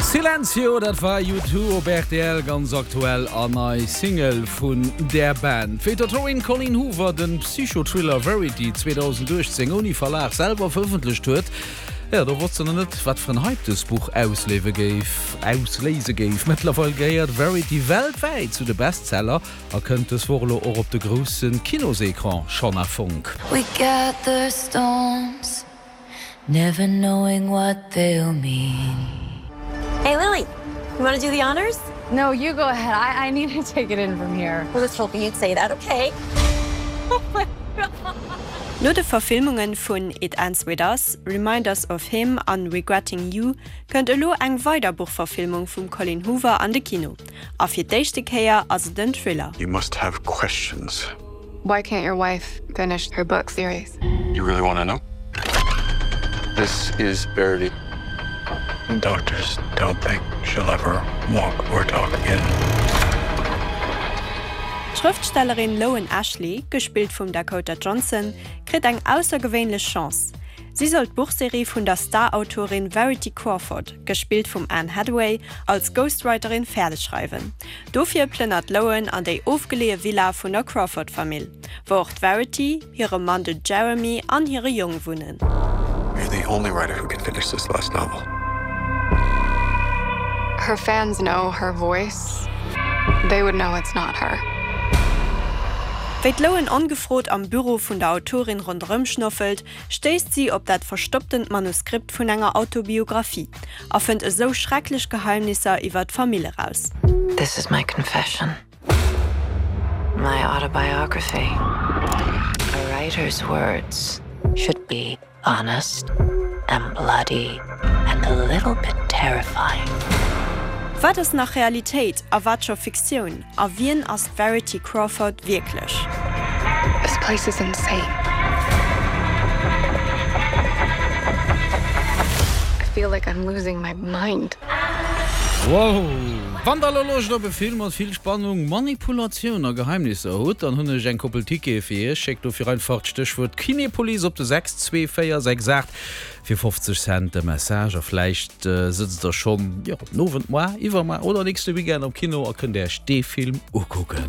Silencio, dat war U2 op RTL ganz aktuell an ei Single vun der Band. Featuring Colin Hoover den Psychotriller Verity 2010 Uni Verlag selber veröffentlicht huet. Ja, da wurst net wat vun Hypes Buch auslese geif. Mittlerweile geiert Verity weltweit zu de Bestseller, könnt es vorlo auch op de großen Kinosekran schon nach Funk. We gather stones, never knowing what they'll mean. Hey, Lily, you want to do the honors? No, you go ahead. I need to take it in from here. I was hoping you'd say that, okay? Oh my God. No de Verfilmungen vun It Ends With Us, Reminders of Him an Regretting You könnt lo eng Weiterbuchverfilmung vum Colin Hoover an de Kino. A fir d'échte Käier as den Thriller. You must have questions. Why can't your wife finish her book series? You really want to know? This is Verity. Doctors don't think she'll ever walk or talk again. Schriftstellerin Lowen Ashley, gespielt vum Dakota Johnson, krit eng außergewöhnliche Chance. Sie soll die Buchserie vun der Star-Autorin Verity Crawford, gespielt vum Anne Hathaway, als Ghostwriterin fertigschreiben. Dofir plënnert Lowen an déi aufgelehe Villa vun der Crawford-Familie, wo auch Verity, ihre Mann Jeremy an ihre Jung wohnen. You're the only writer who can finish this last novel. Her fans know her voice. They would know it's not her. Wéit Lowen angefrot am Büro vun der Autorin rundrëm schnoffelt, stéist sie op dat verstoppten Manuskript vun enger Autobiografie, a fënnt e so schrecklich Geheimnisser iwwer d'Familie raus. This is my confession. My autobiography. A writer's words should be honest and bloody and a little bit terrifying. Wat ist nach Realität a watscher Fiktion, a wien as Verity Crawford wirklich? This place is insane. I feel like I'm losing my mind. Wow! Wanderloch op Film mat viel Spannung, Manipulation a Geheimnisse hut, an hunne eng Koppeltike fir schickt du fir einfach Stichwort Kinepolis op de 62446 sagt fir 50 Cent de Message vielleicht sitzt er schon ja, nowen iwwer mal oder nächste Weekend am Kino a könnt der Stehfilm ugucken.